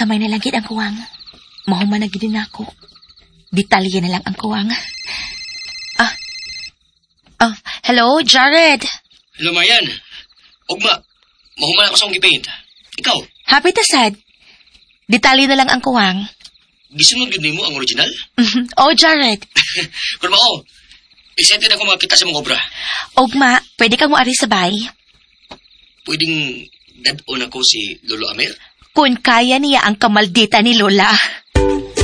kamay na lang gid ang kuwang. Mahuman na gid din ako. Detalye na lang ang kuwang. Hello, Jared. Hello, Marian. Ugma, mahuman ako sa akong gipaint. Ikaw, Happy ta sad. Detalye na lang ang kuwang. gisunod yun mo ang original? Oh, Jared. Pero excited ako makita sa mga obra. Ugma, pwede kang moari sabay. Pwedeng dad-on ako si Lolo Amir? Kung kaya niya ang kamaldita ni Lola.